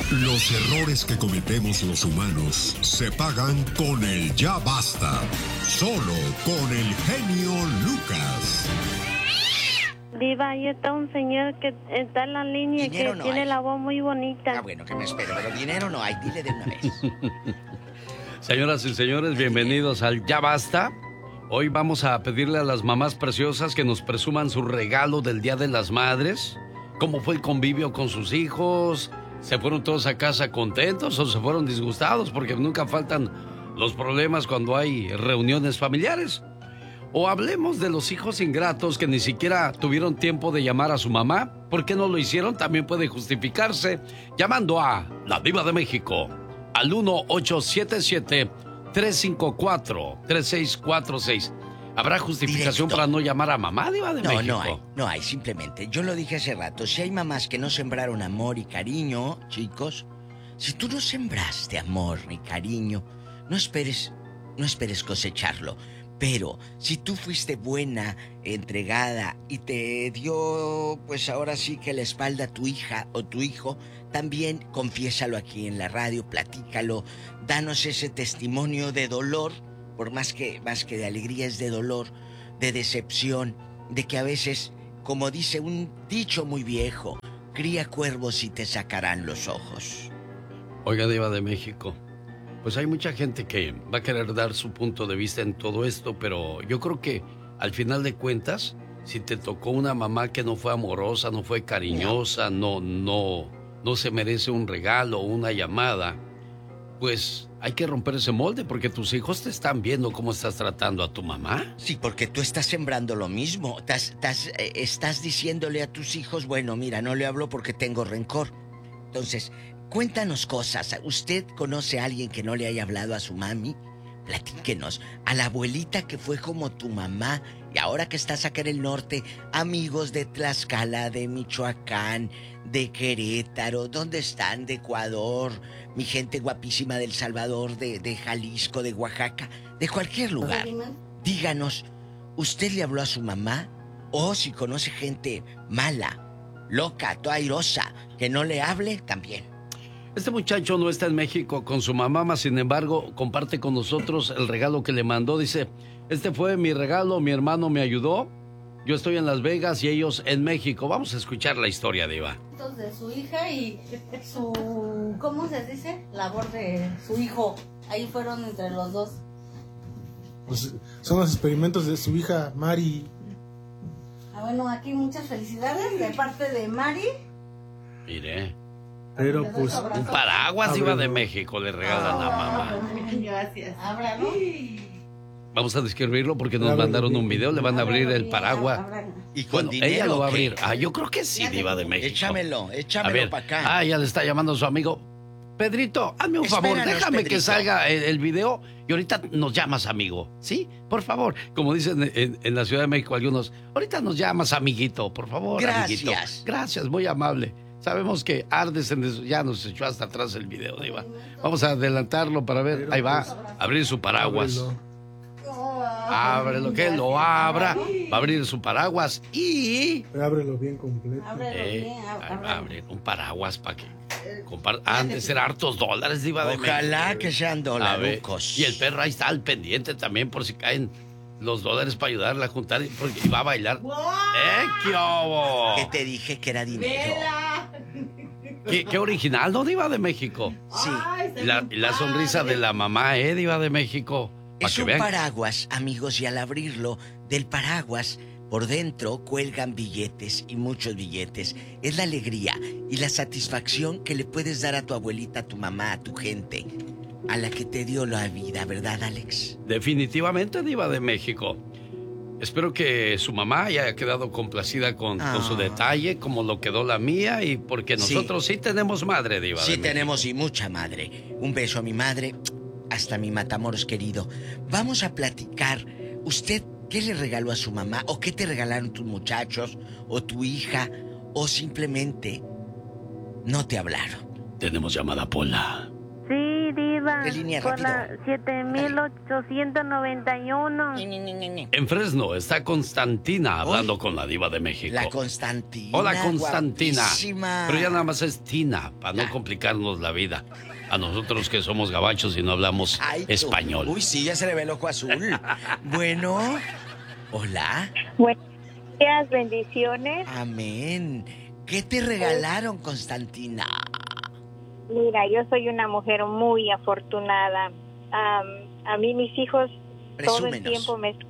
Los errores que cometemos los humanos se pagan con el ya basta. Solo con el genio Lucas. Diva, ahí está un señor que está en la línea y que no tiene hay. la voz muy bonita. Ah, bueno, que me espero, pero dinero no hay, dile de una vez. Señoras y señores, bienvenidos al Ya Basta. Hoy vamos a pedirle a las mamás preciosas que nos presuman su regalo del Día de las Madres. ¿Cómo fue el convivio con sus hijos? ¿Se fueron todos a casa contentos o se fueron disgustados? Porque nunca faltan los problemas cuando hay reuniones familiares. O hablemos de los hijos ingratos que ni siquiera tuvieron tiempo de llamar a su mamá. ¿Por qué no lo hicieron? También puede justificarse llamando a la Diva de México al 1-877-354-3646. ¿Habrá justificación Directo. para no llamar a mamá, Diva de México? No hay, simplemente. Yo lo dije hace rato, si hay mamás que no sembraron amor y cariño, chicos, si tú no sembraste amor ni cariño, no esperes cosecharlo. Pero si tú fuiste buena, entregada y te dio, pues ahora sí que la espalda a tu hija o tu hijo, también confiésalo aquí en la radio, platícalo, danos ese testimonio de dolor, por más que de alegría es de dolor, de decepción, de que a veces, como dice un dicho muy viejo, cría cuervos y te sacarán los ojos. Oiga, Diva de México, pues hay mucha gente que va a querer dar su punto de vista en todo esto, pero yo creo que al final de cuentas, si te tocó una mamá que no fue amorosa, no fue cariñosa, no se merece un regalo o una llamada, pues hay que romper ese molde porque tus hijos te están viendo cómo estás tratando a tu mamá. Sí, porque tú estás sembrando lo mismo. Estás diciéndole a tus hijos, bueno, mira, no le hablo porque tengo rencor. Entonces, cuéntanos cosas. ¿Usted conoce a alguien que no le haya hablado a su mami? Platíquenos. A la abuelita que fue como tu mamá y ahora que estás acá en el norte, amigos de Tlaxcala, de Michoacán, de Querétaro, ¿dónde están? De Ecuador, mi gente guapísima de El Salvador, de Jalisco, de Oaxaca, de cualquier lugar. Díganos, ¿usted le habló a su mamá? O si conoce gente mala, loca, toda airosa, que no le hable, también. Este muchacho no está en México con su mamá, mas sin embargo comparte con nosotros el regalo que le mandó. Dice, este fue mi regalo, mi hermano me ayudó, yo estoy en Las Vegas y ellos en México. Vamos a escuchar la historia, Diva. De su hija y su, ¿cómo se dice? Labor de su hijo. Ahí fueron entre los dos. Pues son los experimentos de su hija Mari. Bueno, aquí muchas felicidades de parte de Mari. Mire. Pero pues un paraguas, Diva de México, le regalan a mamá. Gracias. Ábralo. Vamos a describirlo porque nos mandaron un video, le van a abrir el paraguas. ¿Y con dinero, ella lo va a abrir. qué? Yo creo que sí, Diva de México. Échamelo para acá. Ya le está llamando a su amigo. Pedrito, hazme un favor, déjame Pedrito, que salga el video y ahorita nos llamas, amigo. ¿Sí? Por favor. Como dicen en la Ciudad de México algunos, ahorita nos llamas, amiguito, por favor, Gracias. amiguito. Gracias, muy amable. Sabemos que ardes en eso. Ya nos echó hasta atrás el video, Diva. Vamos a adelantarlo para ver. Ahí va, abrir su paraguas. Ábrelo, que lo abra. Va a abrir su paraguas y... ábrelo bien completo. Abre un paraguas para que... Han de ser hartos dólares, Diva de México. Ojalá que sean dolarucos. Y el perro ahí está al pendiente también por si caen los dólares para ayudarle a juntar porque va a bailar. ¡Qué obo! Que te dije que era dinero. Qué original, ¿no, Diva de México? Sí. Y la sonrisa de la mamá, Diva de México. Es un paraguas, amigos, y al abrirlo, del paraguas, por dentro cuelgan billetes y muchos billetes. Es la alegría y la satisfacción que le puedes dar a tu abuelita, a tu mamá, a tu gente, a la que te dio la vida, ¿verdad, Alex? Definitivamente, Diva de México. Espero que su mamá haya quedado complacida con su detalle, como lo quedó la mía, y porque nosotros sí tenemos madre, Diva de México. Sí tenemos y mucha madre. Un beso a mi madre, hasta mi Matamoros querido. Vamos a platicar. ¿Usted qué le regaló a su mamá? ¿O qué te regalaron tus muchachos? ¿O tu hija? ¿O simplemente no te hablaron? Tenemos llamada, Pola. Sí, Diva. Diva. ¿Qué línea? Por Rápido. la 7891. En Fresno está Constantina hablando con la diva de México. La Constantina. Hola, Constantina. Guapísima. Pero ya nada más es Tina, para no complicarnos la vida. A nosotros que somos gabachos y no hablamos Ay, tú. español. Uy, sí, ya se le ve el ojo azul. Bueno. Hola. Buenos días, bendiciones. Amén. ¿Qué te regalaron, Constantina? Mira, yo soy una mujer muy afortunada. A mí mis hijos todo el Presúmenos. tiempo me...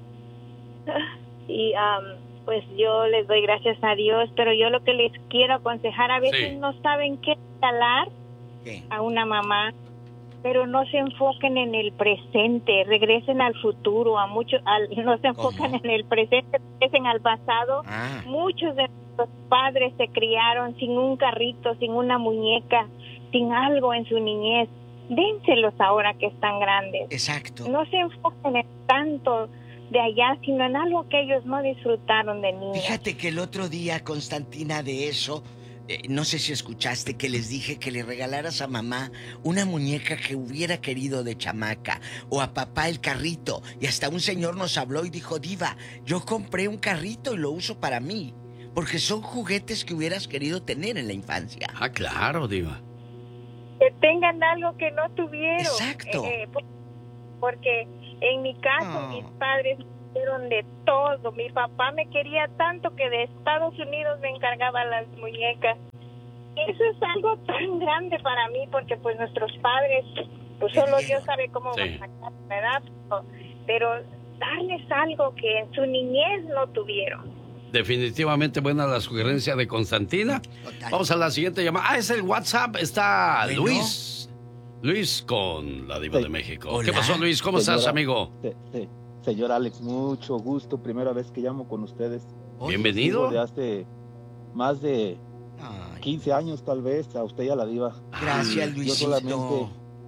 Y pues yo les doy gracias a Dios, pero yo lo que les quiero aconsejar, a veces Sí. no saben qué regalar ¿Qué? a una mamá, pero no se enfoquen en el presente, regresen al futuro, no se enfocan ¿Cómo? en el presente, regresen al pasado. Ah, Muchos de nuestros padres se criaron sin un carrito, sin una muñeca, sin algo en su niñez. Dénselos ahora que están grandes. exacto. No se enfoquen en tanto de allá, sino en algo que ellos no disfrutaron de niños. Fíjate que el otro día, Constantina, de eso, no sé si escuchaste que les dije que le regalaras a mamá una muñeca que hubiera querido de chamaca, o a papá el carrito, y hasta un señor nos habló y dijo, Diva, yo compré un carrito y lo uso para mí, porque son juguetes que hubieras querido tener en la infancia. Ah, claro, diva. Que tengan algo que no tuvieron. Exacto. Porque en mi caso, Ah. mis padres me dieron de todo. Mi papá me quería tanto que de Estados Unidos me encargaba las muñecas. Eso es algo tan grande para mí, porque pues nuestros padres, pues solo Dios sabe cómo Sí. van a sacar, ¿verdad? Pero darles algo que en su niñez no tuvieron. Definitivamente buena la sugerencia de Constantina. Total. Vamos a la siguiente llamada. Ah, es el WhatsApp. Está Bueno. Luis. Luis con la diva Sí. de México. Hola. ¿Qué pasó, Luis? ¿Cómo estás, Señora- amigo? Señor Alex, mucho gusto. Primera vez que llamo con ustedes. Oye, Bienvenido. Digo, de hace más de ay, 15 años tal vez, a usted y a la diva. gracias, Ah, Luisito. solamente-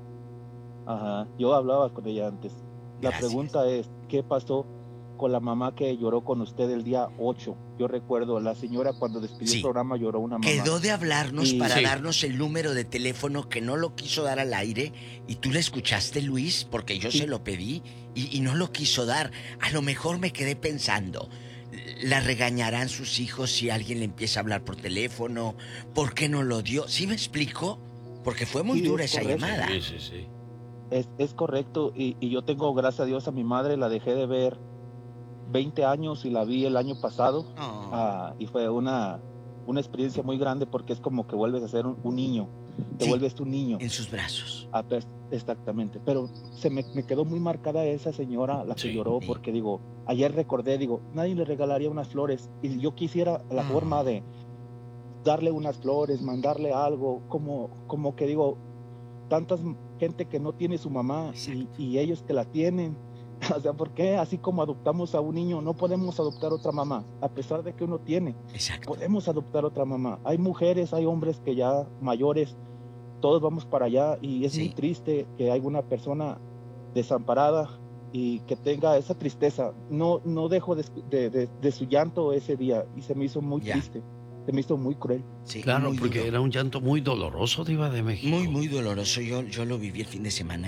Ajá, yo hablaba con ella antes. La Gracias. pregunta es, ¿qué pasó con la mamá que lloró con usted el día 8? Yo recuerdo, la señora cuando despidió Sí. el programa lloró una mamá. Quedó de hablarnos Y- para Sí. darnos el número de teléfono que no lo quiso dar al aire. ¿Y tú le escuchaste, Luis? Porque yo Sí. se lo pedí y no lo quiso dar. A lo mejor me quedé pensando, ¿la regañarán sus hijos si alguien le empieza a hablar por teléfono? ¿Por qué no lo dio? ¿Sí me explico? Porque fue muy Sí, dura es esa correcto. llamada. Sí, sí, sí. Es correcto, y yo tengo, gracias a Dios, a mi madre, la dejé de ver 20 años y la vi el año pasado. Oh, Y fue una experiencia muy grande porque es como que vuelves a ser un niño, te Sí. vuelves un niño. en sus brazos. Exactamente, pero me quedó muy marcada esa señora, la que Sí. lloró, Sí. porque digo, ayer recordé, digo, nadie le regalaría unas flores, y yo quisiera la Ah. forma de darle unas flores, mandarle algo, como que digo, tantas gente que no tiene su mamá Exacto. y ellos que la tienen. O sea, ¿por qué así como adoptamos a un niño no podemos adoptar otra mamá? A pesar de que uno tiene, Exacto. podemos adoptar otra mamá. Hay mujeres, hay hombres que ya mayores, todos vamos para allá, y es Sí. muy triste que haya una persona desamparada y que tenga esa tristeza. No dejo de su llanto ese día, y se me hizo muy Ya. triste, se me hizo muy cruel. Sí, Claro, muy porque duro. era un llanto muy doloroso, diva de México. Muy, muy doloroso. Yo lo viví el fin de semana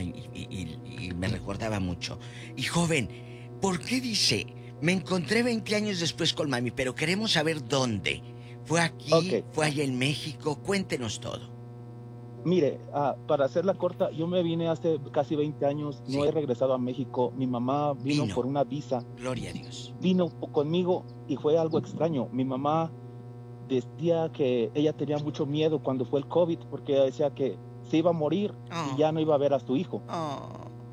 y me recordaba mucho. Y joven, ¿por qué dice, me encontré 20 años después con mami, pero queremos saber dónde? ¿Fue aquí? Ok. ¿Fue allá en México? Cuéntenos todo. Mire, para hacerla corta, yo me vine hace casi 20 años, Sí. no he regresado a México. Mi mamá vino Vino. por una visa, Gloria a Dios. vino conmigo y fue algo extraño. Mi mamá decía que ella tenía mucho miedo cuando fue el COVID, porque ella decía que se iba a morir Oh. y ya no iba a ver a su hijo. Oh,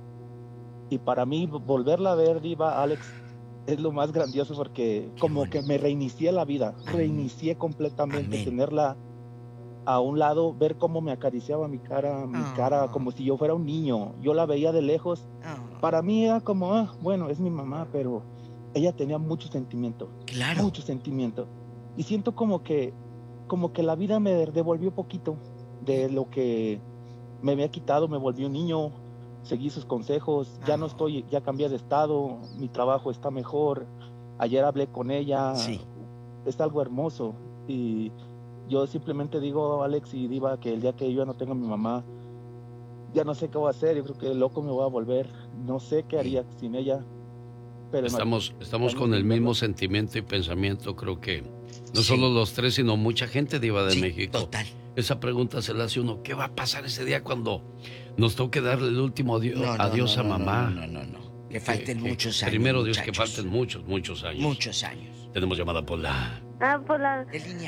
Y para mí volverla a ver, Diva, Alex, es lo más grandioso, porque como bueno. que me reinicié la vida, Amén. reinicié completamente, Amén. tenerla a un lado, ver cómo me acariciaba mi Ah. cara, como si yo fuera un niño. Yo la veía de lejos. oh. Para mí era como, bueno, es mi mamá, pero ella tenía mucho sentimiento, Claro. mucho sentimiento. Y siento como que la vida me devolvió poquito de lo que me había quitado. Me volví un niño, seguí sus consejos, ya no estoy, ya cambié de estado, mi trabajo está mejor. Ayer hablé con ella, Sí. es algo hermoso. Y yo simplemente digo, Alex y Diva, que el día que yo ya no tenga a mi mamá, ya no sé qué voy a hacer, yo creo que loco me voy a volver, no sé qué haría sin ella. Pero estamos con el mismo sentimiento y pensamiento, creo que no solo los tres, sino mucha gente, Diva de México. Total. Esa pregunta se la hace uno, ¿qué va a pasar ese día cuando nos toque darle el último adiós a mamá? No. Que falten muchos años. Primero Dios, muchachos. que falten muchos años. Muchos años. Tenemos llamada por la... Por la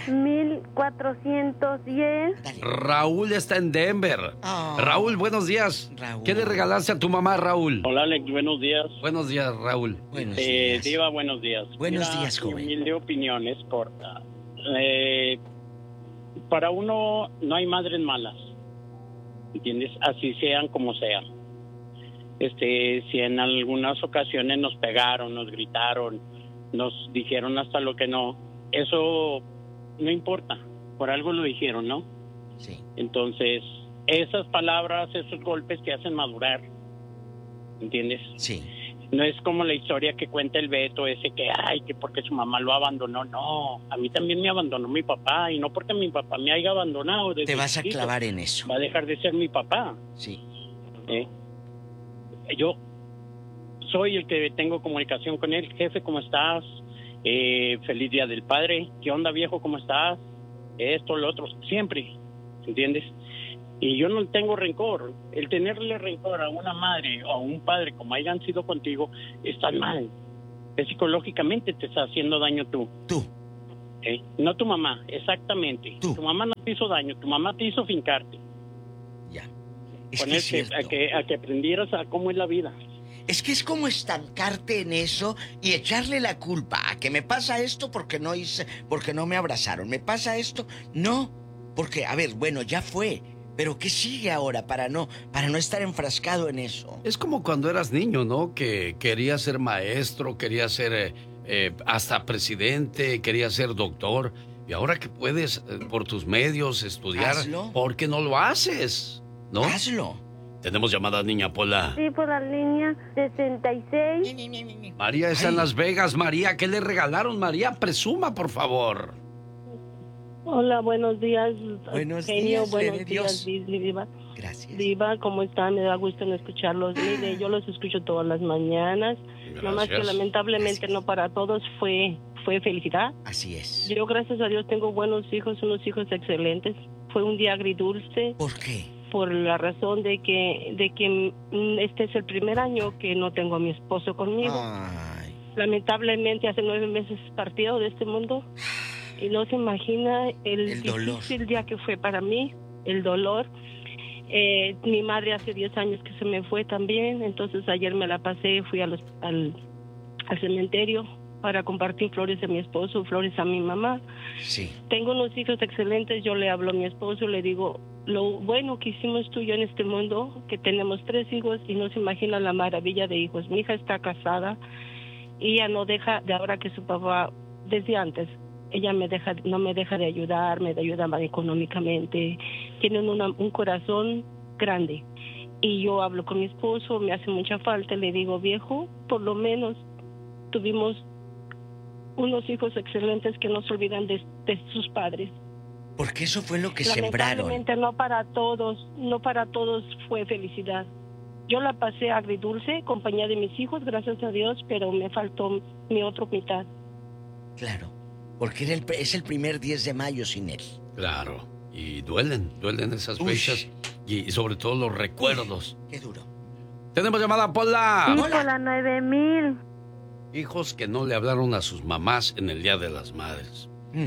1410. Raúl está en Denver. Raúl, buenos días. Raúl. ¿Qué le regalaste a tu mamá, Raúl? Hola, Alex, buenos días. Buenos días, Raúl. Buenos días. Diva, buenos días. Buenos días, joven. Mi humilde opinión es corta. Para uno no hay madres malas, ¿entiendes? Así sean como sean. Si en algunas ocasiones nos pegaron, nos gritaron, nos dijeron hasta lo que no, eso no importa, por algo lo dijeron, ¿no? Sí. Entonces, esas palabras, esos golpes te hacen madurar, ¿entiendes? Sí. No es como la historia que cuenta el Beto, ese que porque su mamá lo abandonó. No, a mí también me abandonó mi papá, y no porque mi papá me haya abandonado. Te vas a clavar en eso. Va a dejar de ser mi papá. Sí. Yo soy el que tengo comunicación con él. Jefe, ¿cómo estás? Feliz Día del Padre. ¿Qué onda, viejo? ¿Cómo estás? Esto, lo otro, siempre, ¿entiendes? Y yo no tengo rencor. El tenerle rencor a una madre o a un padre como hayan sido contigo está mal. Psicológicamente te está haciendo daño tú. No tu mamá, exactamente. Tu mamá no te hizo daño, tu mamá te hizo fincarte. Ya. A que aprendieras a cómo es la vida. Es que es como estancarte en eso y echarle la culpa a que me pasa esto porque no me abrazaron. Me pasa esto, no, porque, a ver, bueno, ya fue. Pero ¿qué sigue ahora para no estar enfrascado en eso? Es como cuando eras niño, ¿no? Que querías ser maestro, querías ser hasta presidente, querías ser doctor. Y ahora que puedes por tus medios estudiar, hazlo. ¿Por qué no lo haces? ¿No? Hazlo. Tenemos llamada, niña Pola. Sí, por la línea 66. María está en Las Vegas. María, ¿qué le regalaron? María, presuma, por favor. Hola, buenos días. Buenos genio, días, buenos Dios. días, Diva. Gracias. Diva, ¿cómo están? Me da gusto en escucharlos. Mire, yo los escucho todas las mañanas. Gracias. Nomás que lamentablemente no para todos fue felicidad. Así es. Yo, gracias a Dios, tengo buenos hijos, unos hijos excelentes. Fue un día agridulce. ¿Por qué? Por la razón de que este es el primer año que no tengo a mi esposo conmigo. Ay. Lamentablemente hace 9 meses partió de este mundo. Y no se imagina el difícil día que fue para mí, el dolor. Mi madre hace 10 años que se me fue también, entonces ayer me la pasé, fui al cementerio para compartir flores a mi esposo, flores a mi mamá. Sí. Tengo unos hijos excelentes, yo le hablo a mi esposo, le digo, lo bueno que hicimos tú y yo en este mundo, que tenemos 3 hijos y no se imagina la maravilla de hijos. Mi hija está casada y ella no deja, de ahora que su papá, desde antes, ella no me deja de ayudar, me ayuda económicamente. Tienen un corazón grande. Y yo hablo con mi esposo, me hace mucha falta, le digo, viejo, por lo menos tuvimos unos hijos excelentes que no se olvidan de sus padres. Porque eso fue lo que sembraron. Lamentablemente no para todos fue felicidad. Yo la pasé agridulce, compañía de mis hijos, gracias a Dios, pero me faltó mi otra mitad. Claro. Porque es el primer 10 de mayo sin él. Claro, y duelen esas fechas y sobre todo los recuerdos. Qué duro. Tenemos llamada, Pola. Sí, por la 9000. Hijos que no le hablaron a sus mamás en el Día de las Madres.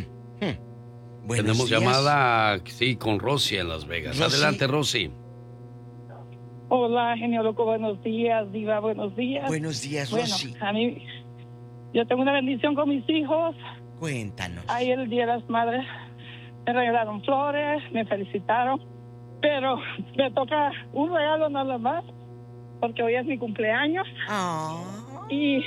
Tenemos días. llamada, sí, con Rosy en Las Vegas. Rosy. Adelante, Rosy. Hola, genio loco, buenos días, Diva, buenos días. Buenos días, Rosy. Bueno, a mí, yo tengo una bendición con mis hijos. Cuéntanos. Ayer el Día de las Madres me regalaron flores, me felicitaron, pero me toca un regalo nada más, porque hoy es mi cumpleaños. Y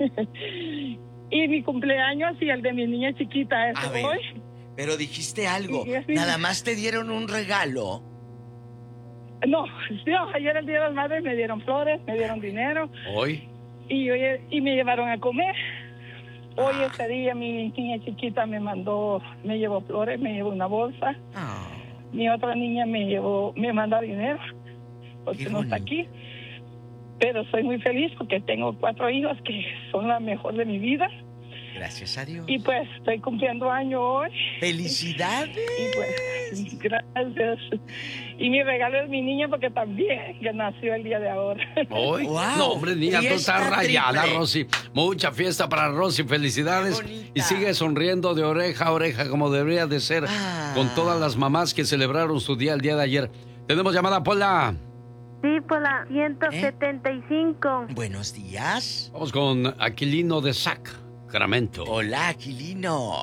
mi cumpleaños y el de mi niña chiquita es hoy. Pero dijiste algo, nada más te dieron un regalo. No, ayer el Día de las Madres me dieron flores, me dieron dinero. ¿Hoy? Y me llevaron a comer. Hoy ese día mi niña chiquita me llevó flores, me llevó una bolsa. Mi otra niña me mandó dinero. porque no está aquí. Pero soy muy feliz porque tengo 4 hijos que son la mejor de mi vida. Gracias a Dios. Y pues estoy cumpliendo año hoy. ¡Felicidades! Y pues, gracias. Y mi regalo es mi niña porque también que nació el día de ahora. ¿Hoy? Wow. No, hombre, niña, tú estás rayada, Rosy. Mucha fiesta para Rosy, felicidades. Y sigue sonriendo de oreja a oreja como debería de ser con todas las mamás que celebraron su día el día de ayer. Tenemos llamada, Pola. Sí, por la 175. Buenos días. Vamos con Aquilino de Sacramento. Hola, Aquilino.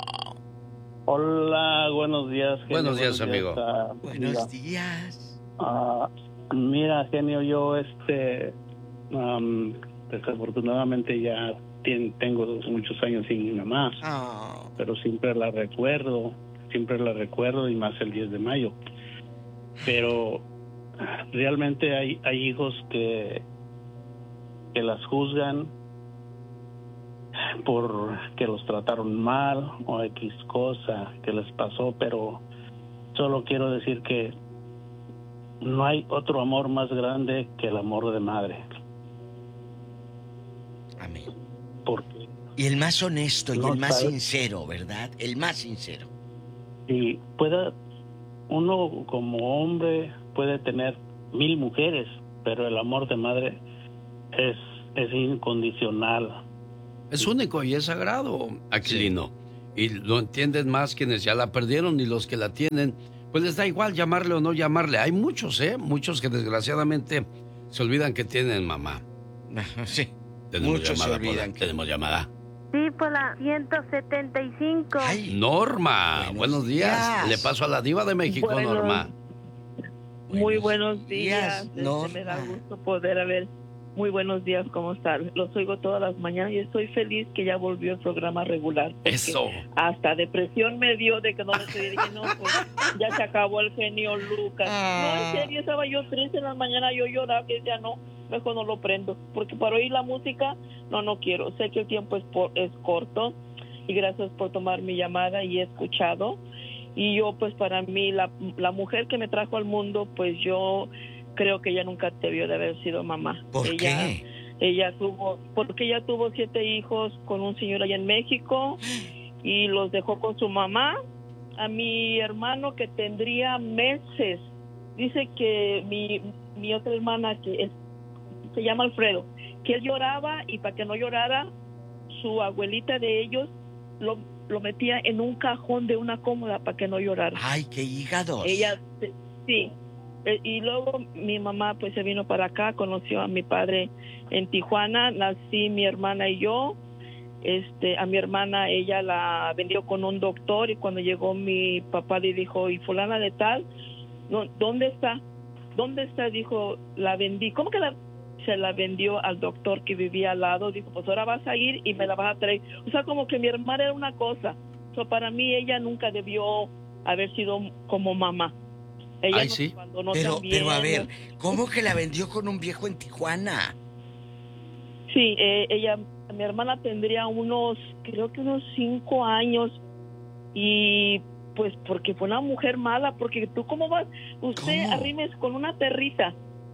Hola, buenos días. Genio. Buenos días, amigo. Buenos días. Mira, genio, yo desafortunadamente ya tengo muchos años sin mi mamá, pero siempre la recuerdo y más el 10 de mayo. Pero realmente hay hijos que las juzgan por que los trataron mal o X cosa que les pasó, pero solo quiero decir que no hay otro amor más grande que el amor de madre. Amén. Porque y el más honesto y el más sincero, ¿verdad? El más sincero. Y uno como hombre puede tener 1000 mujeres, pero el amor de madre es incondicional. Es único y es sagrado, Aquilino. Sí. Y lo entienden más quienes ya la perdieron y los que la tienen, pues les da igual llamarle o no llamarle. Hay muchos, muchos que desgraciadamente se olvidan que tienen mamá. Sí. Tenemos muchos llamada, se olvidan. Tenemos llamada. Sí, por la 175. Ay, Norma, buenos días. Le paso a la diva de México, Norma. Muy buenos días. Norma. Me da gusto poder haber. Muy buenos días, ¿cómo están? Los oigo todas las mañanas y estoy feliz que ya volvió el programa regular. Eso. Hasta depresión me dio de que no lo estoy diciendo, pues ya se acabó el genio Lucas. No, en serio, estaba yo triste en la mañana, yo lloraba, que decía, no, mejor no lo prendo, porque para oír la música, no quiero. Sé que el tiempo es corto y gracias por tomar mi llamada y he escuchado. Y yo, pues para mí, la mujer que me trajo al mundo, pues yo creo que ella nunca debió de haber sido mamá. ¿Por qué? Porque ella tuvo 7 hijos con un señor allá en México y los dejó con su mamá. A mi hermano que tendría meses, dice que mi otra hermana se llama Alfredo, que él lloraba y para que no llorara, su abuelita de ellos lo metía en un cajón de una cómoda para que no llorara. ¡Ay, qué hígados! Ella, sí. Y luego mi mamá pues se vino para acá, conoció a mi padre en Tijuana, nací mi hermana y yo. A mi hermana ella la vendió con un doctor y cuando llegó mi papá le dijo, ¿y fulana de tal? No, ¿dónde está? Dijo, la vendí. ¿Cómo que se la vendió al doctor que vivía al lado? Dijo, pues ahora vas a ir y me la vas a traer. O sea, como que mi hermana era una cosa. Para mí ella nunca debió haber sido como mamá. Ella ay, sí. Pero a ver, ¿cómo que la vendió con un viejo en Tijuana? Sí, mi hermana tendría creo que unos 5 años y pues porque fue una mujer mala, porque tú cómo vas, usted arrimes con una perrita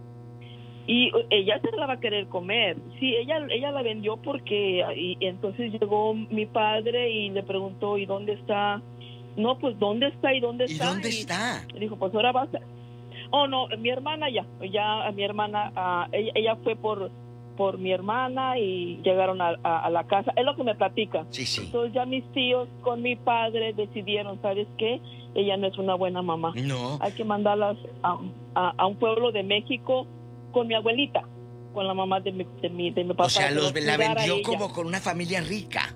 y ella se la va a querer comer. Sí, ella la vendió porque y entonces llegó mi padre y le preguntó, ¿y dónde está? No, pues ¿dónde está? ¿Y dónde está? ¿Y dónde está? Y dijo, pues ahora vas a... Oh, no, mi hermana ya mi hermana, ella fue por mi hermana y llegaron a la casa. Es lo que me platica. Sí. Entonces ya mis tíos con mi padre decidieron, ¿sabes qué? Ella no es una buena mamá. No. Hay que mandarlas a un pueblo de México con mi abuelita, con la mamá de mi papá. O sea, la vendió como con una familia rica.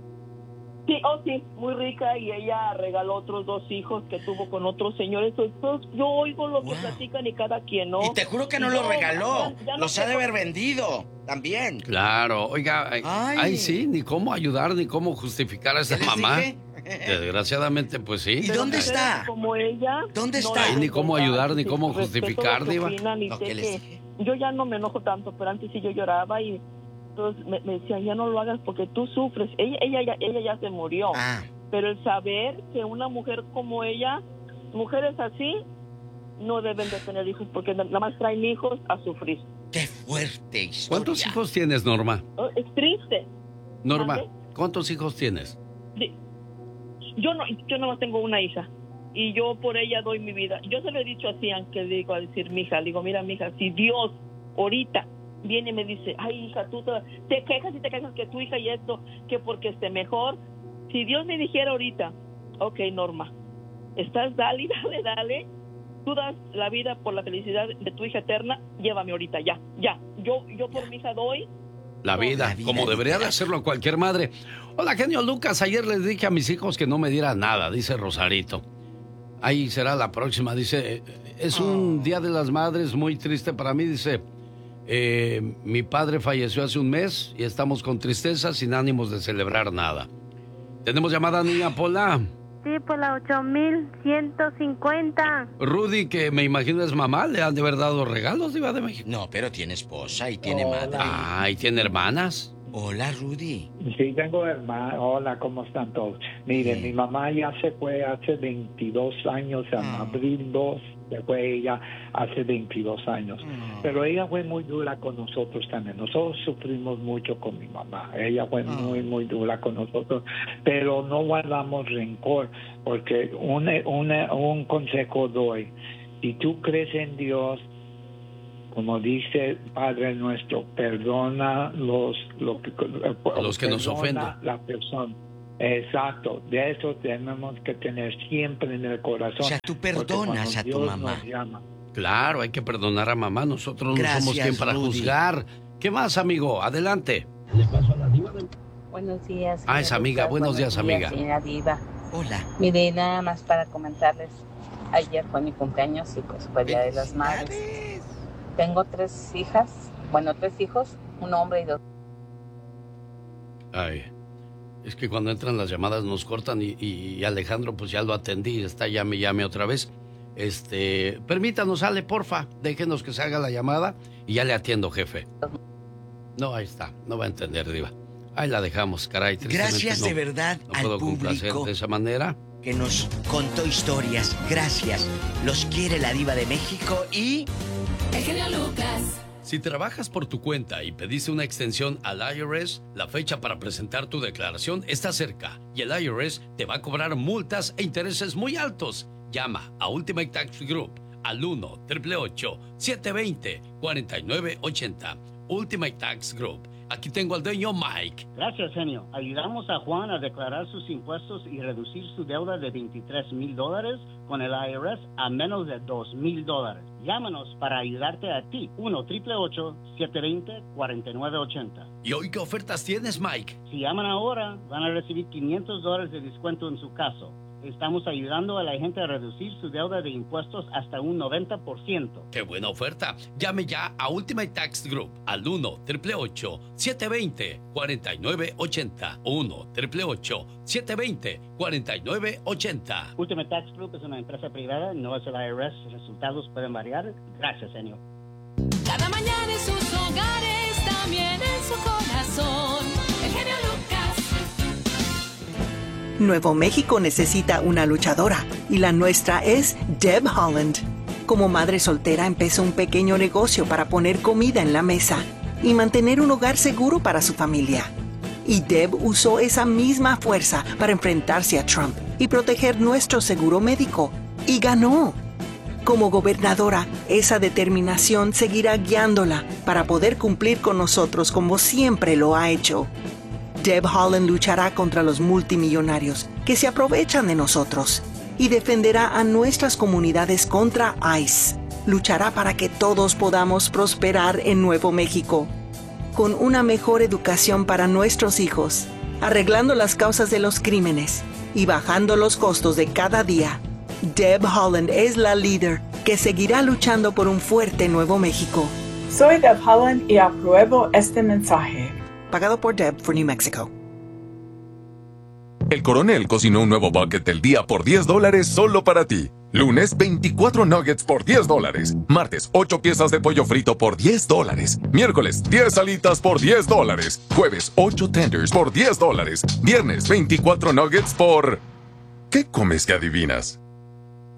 Sí, muy rica, y ella regaló otros 2 hijos que tuvo con otros señores. Entonces, yo oigo lo que platican y cada quien, ¿no? Y te juro que no lo regaló, los ha de haber vendido también. Claro, oiga, ay, sí, ni cómo ayudar, ni cómo justificar a esa mamá. Desgraciadamente, pues sí. ¿Y dónde está? Como ella. ¿Dónde está? Ay, ni cómo ayudar, ni cómo justificar, diva. Yo ya no me enojo tanto, pero antes sí yo lloraba y entonces me decían, ya no lo hagas porque tú sufres. Ella ya se murió. Pero el saber que una mujer como ella, mujeres así, no deben de tener hijos porque nada más traen hijos a sufrir. ¡Qué fuerte historia! ¿Cuántos hijos tienes, Norma? Es triste. Norma, ¿Mande? ¿cuántos hijos tienes? Yo no tengo una hija y yo por ella doy mi vida. Yo se lo he dicho así, aunque digo a decir mi hija, digo, mira mi hija, si Dios ahorita viene y me dice, ay hija, tú te quejas y te quejas que tu hija y esto, que porque esté mejor, si Dios me dijera ahorita, ok Norma, estás dale, tú das la vida por la felicidad de tu hija eterna, llévame ahorita, ya, yo por mi hija doy. La vida, como debería de hacerlo cualquier madre. Hola, genio Lucas, ayer les dije a mis hijos que no me dieran nada, dice Rosarito. Ahí será la próxima, dice, es un Día de las Madres muy triste para mí, dice, mi padre falleció hace un mes y estamos con tristeza, sin ánimos de celebrar nada. ¿Tenemos llamada, niña Pola? Sí, por la 8150. Rudy, que me imagino es mamá, ¿le han de haber dado regalos, Diva de México? No, pero tiene esposa y tiene madre. Ah, ¿y tiene hermanas? Hola, Rudy. Sí, tengo hermanas. Hola, ¿cómo están todos? Miren, mi mamá ya se fue hace 22 años, en abril 2, se fue ella hace 22 años. Pero ella fue muy dura con nosotros también. Nosotros sufrimos mucho con mi mamá. Ella fue muy dura con nosotros, pero no guardamos rencor, porque un consejo doy. Si tú crees en Dios, como dice Padre nuestro, perdona los que nos ofenden. La persona. Exacto, de eso tenemos que tener siempre en el corazón. O sea, tú perdonas a tu mamá. Claro, hay que perdonar a mamá. Nosotros no somos quien para Rudy. juzgar. ¿Qué más, amigo? Adelante. Buenos días. Es amiga. Buenos días, amiga. Señora Diva. Hola. Mire, nada más para comentarles. Ayer fue mi cumpleaños y pues fue Día de las Madres. Tengo 3 hijos, un hombre y 2. Ay, es que cuando entran las llamadas nos cortan y Alejandro pues ya lo atendí, está llame otra vez. Permítanos, Ale, porfa, déjenos que se haga la llamada y ya le atiendo, jefe. No, ahí está, no va a entender, Diva. Ahí la dejamos, caray. Gracias de verdad no puedo al complacer público de esa manera. Que nos contó historias. Gracias. Los quiere la Diva de México y... El genio Lucas. Si trabajas por tu cuenta y pediste una extensión al IRS, la fecha para presentar tu declaración está cerca y el IRS te va a cobrar multas e intereses muy altos. Llama a Ultimate Tax Group al 1-888-720-4980. Ultimate Tax Group. Aquí tengo al dueño Mike. Gracias, genio. Ayudamos a Juan a declarar sus impuestos y reducir su deuda de $23,000 con el IRS a menos de $2,000. Llámanos para ayudarte a ti. 1-888-720-4980. ¿Y hoy qué ofertas tienes, Mike? Si llaman ahora, van a recibir $500 de descuento en su caso. Estamos ayudando a la gente a reducir su deuda de impuestos hasta un 90%. ¡Qué buena oferta! Llame ya a Ultimate Tax Group al 1-888-720-4980. 1-888-720-4980. Ultimate Tax Group es una empresa privada, no es el IRS. Los resultados pueden variar. Gracias, señor. Cada mañana en sus hogares, también en su corazón. El genio Lucas. Nuevo México necesita una luchadora y la nuestra es Deb Holland. Como madre soltera empezó un pequeño negocio para poner comida en la mesa y mantener un hogar seguro para su familia. Y Deb usó esa misma fuerza para enfrentarse a Trump y proteger nuestro seguro médico. Y ganó. Como gobernadora, esa determinación seguirá guiándola para poder cumplir con nosotros como siempre lo ha hecho. Deb Holland luchará contra los multimillonarios que se aprovechan de nosotros y defenderá a nuestras comunidades contra ICE. Luchará para que todos podamos prosperar en Nuevo México, con una mejor educación para nuestros hijos, arreglando las causas de los crímenes y bajando los costos de cada día. Deb Holland es la líder que seguirá luchando por un fuerte Nuevo México. Soy Deb Holland y apruebo este mensaje. Pagado por Deb for New Mexico. El Coronel cocinó un nuevo bucket del día por $10 solo para ti. Lunes, 24 nuggets por $10. Martes, 8 piezas de pollo frito por $10. Miércoles, 10 alitas por $10. Jueves, 8 tenders por $10. Viernes, 24 nuggets por... ¿Qué comes que adivinas?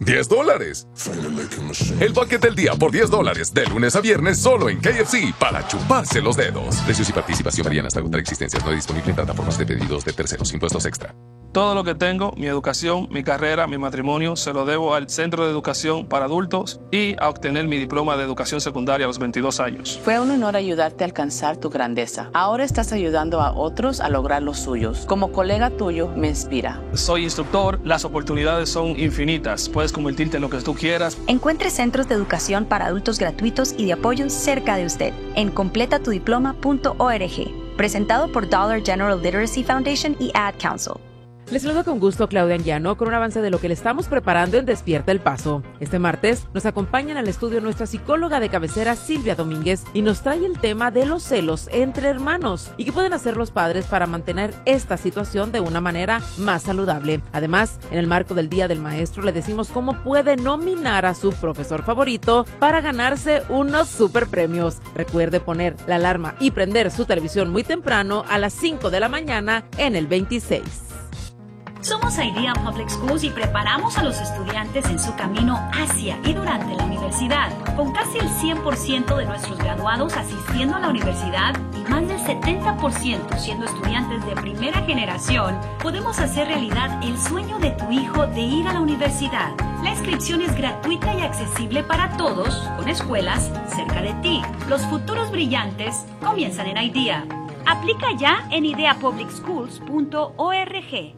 $10. El bucket del día por $10, de lunes a viernes solo en KFC, para chuparse los dedos. Precios y participación varían hasta agotar existencias. No disponible en plataformas de pedidos de terceros. Impuestos extra. Todo lo que tengo, mi educación, mi carrera, mi matrimonio, se lo debo al Centro de Educación para Adultos y a obtener mi diploma de educación secundaria a los 22 años. Fue un honor ayudarte a alcanzar tu grandeza. Ahora estás ayudando a otros a lograr los suyos. Como colega tuyo, me inspira. Soy instructor, las oportunidades son infinitas. Puedes convertirte en lo que tú quieras. Encuentre centros de educación para adultos gratuitos y de apoyo cerca de usted en completatudiploma.org. Presentado por Dollar General Literacy Foundation y Ad Council. Les saludo con gusto Claudia Anguiano con un avance de lo que le estamos preparando en Despierta el Paso. Este martes nos acompaña en el estudio nuestra psicóloga de cabecera Silvia Domínguez y nos trae el tema de los celos entre hermanos y qué pueden hacer los padres para mantener esta situación de una manera más saludable. Además, en el marco del Día del Maestro le decimos cómo puede nominar a su profesor favorito para ganarse unos super premios. Recuerde poner la alarma y prender su televisión muy temprano a las 5 de la mañana en el 26. Somos Idea Public Schools y preparamos a los estudiantes en su camino hacia y durante la universidad. Con casi el 100% de nuestros graduados asistiendo a la universidad y más del 70% siendo estudiantes de primera generación, podemos hacer realidad el sueño de tu hijo de ir a la universidad. La inscripción es gratuita y accesible para todos, con escuelas cerca de ti. Los futuros brillantes comienzan en Idea. Aplica ya en ideapublicschools.org.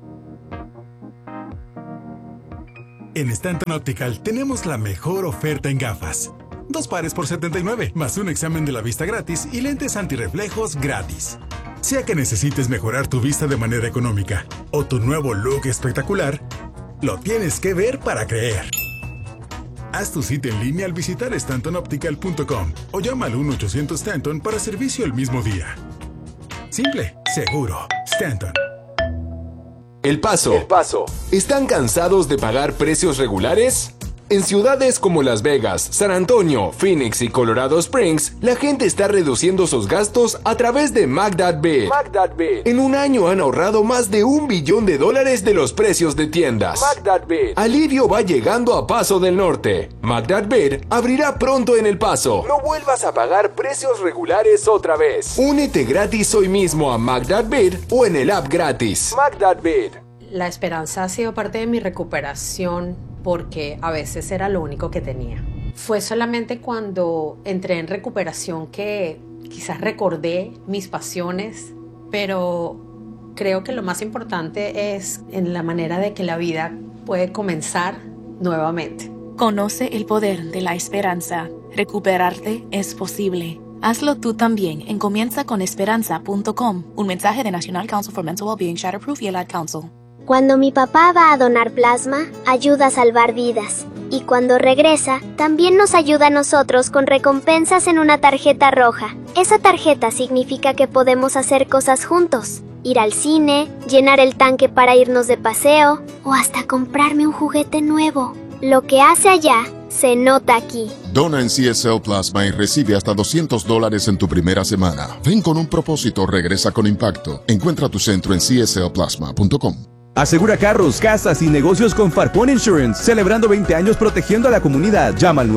En Stanton Optical tenemos la mejor oferta en gafas. 2 pares por $79, más un examen de la vista gratis y lentes antirreflejos gratis. Sea que necesites mejorar tu vista de manera económica o tu nuevo look espectacular, lo tienes que ver para creer. Haz tu cita en línea al visitar StantonOptical.com o llama al 1-800-STANTON para servicio el mismo día. Simple, seguro, Stanton. El Paso. ¿Están cansados de pagar precios regulares? En ciudades como Las Vegas, San Antonio, Phoenix y Colorado Springs, la gente está reduciendo sus gastos a través de Mag.Bid. En un año han ahorrado más de $1 billón de los precios de tiendas. Mag.Bid. Alivio va llegando a Paso del Norte. Mag.Bid abrirá pronto en El Paso. No vuelvas a pagar precios regulares otra vez. Únete gratis hoy mismo a Mag.Bid o en el app gratis. Mag.Bid. La esperanza ha sido parte de mi recuperación porque a veces era lo único que tenía. Fue solamente cuando entré en recuperación que quizás recordé mis pasiones, pero creo que lo más importante es en la manera de que la vida puede comenzar nuevamente. Conoce el poder de la esperanza. Recuperarte es posible. Hazlo tú también en comienzaconesperanza.com. Un mensaje de National Council for Mental Wellbeing, Shatterproof y el Ad Council. Cuando mi papá va a donar plasma, ayuda a salvar vidas. Y cuando regresa, también nos ayuda a nosotros con recompensas en una tarjeta roja. Esa tarjeta significa que podemos hacer cosas juntos. Ir al cine, llenar el tanque para irnos de paseo, o hasta comprarme un juguete nuevo. Lo que hace allá, se nota aquí. Dona en CSL Plasma y recibe hasta $200 en tu primera semana. Ven con un propósito, regresa con impacto. Encuentra tu centro en cslplasma.com. Asegura carros, casas y negocios con Farpon Insurance, celebrando 20 años protegiendo a la comunidad. Llama al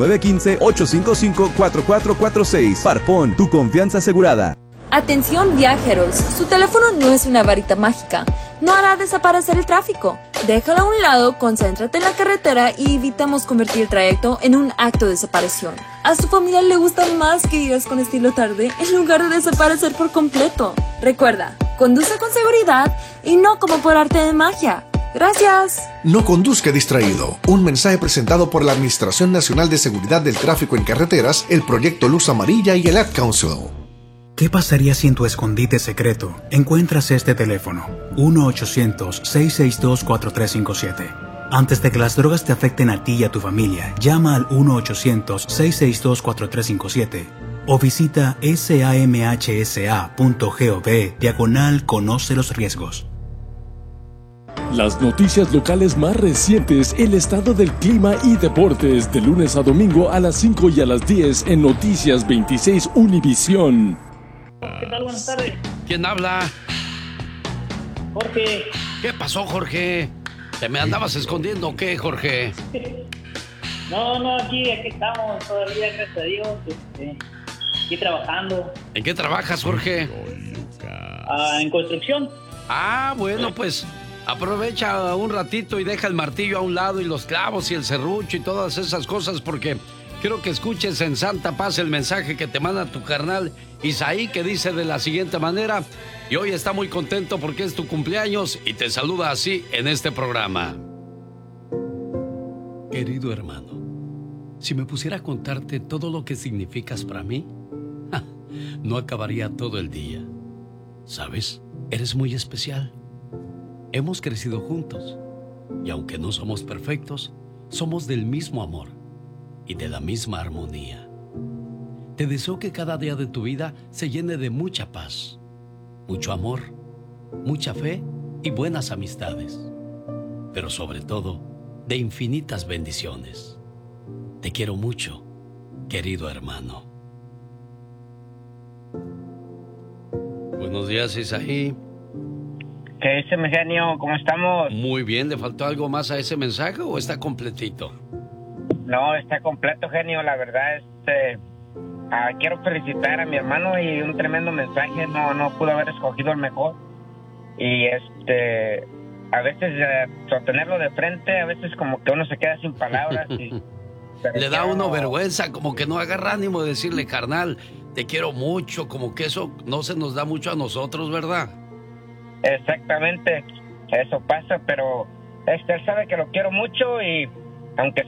915-855-4446. Farpon, tu confianza asegurada. Atención viajeros, su teléfono no es una varita mágica, no hará desaparecer el tráfico. Déjalo a un lado, concéntrate en la carretera y evitamos convertir el trayecto en un acto de desaparición. A su familia le gusta más que digas con estilo tarde en lugar de desaparecer por completo. Recuerda, conduce con seguridad y no como por arte de magia. Gracias. No conduzca distraído. Un mensaje presentado por la Administración Nacional de Seguridad del Tráfico en Carreteras, el Proyecto Luz Amarilla y el Ad Council. ¿Qué pasaría si en tu escondite secreto encuentras este teléfono? 1-800-662-4357. Antes de que las drogas te afecten a ti y a tu familia, llama al 1-800-662-4357 o visita samhsa.gov/conoce los riesgos. Las noticias locales más recientes, el estado del clima y deportes, de lunes a domingo a las 5 y a las 10 en Noticias 26 Univisión. ¿Qué tal? Buenas tardes. ¿Quién habla? Jorge. ¿Qué pasó, Jorge? ¿Te me andabas escondiendo o qué, Jorge? No, aquí estamos todavía, gracias a Dios, aquí trabajando. ¿En qué trabajas, Jorge? En construcción. Ah, bueno, pues aprovecha un ratito y deja el martillo a un lado y los clavos y el serrucho y todas esas cosas, porque quiero que escuches en santa paz el mensaje que te manda tu carnal Isaí, que dice de la siguiente manera: y hoy está muy contento porque es tu cumpleaños y te saluda así en este programa. Querido hermano, si me pusiera a contarte todo lo que significas para mí, no acabaría todo el día. ¿Sabes? Eres muy especial. Hemos crecido juntos y aunque no somos perfectos, somos del mismo amor y de la misma armonía. Te deseo que cada día de tu vida se llene de mucha paz, mucho amor, mucha fe y buenas amistades, pero sobre todo de infinitas bendiciones. Te quiero mucho, querido hermano. Buenos días, Isaí. ¿Qué dice, mi genio? ¿Cómo estamos? Muy bien, ¿le faltó algo más a ese mensaje o está completito? No, está completo, genio. La verdad, quiero felicitar a mi hermano y un tremendo mensaje. No pudo haber escogido el mejor. Y a veces sostenerlo de frente, a veces como que uno se queda sin palabras. Le da a uno vergüenza, como que no agarra ánimo de decirle, carnal, te quiero mucho, como que eso no se nos da mucho a nosotros, ¿verdad? Exactamente, eso pasa, pero él sabe que lo quiero mucho y aunque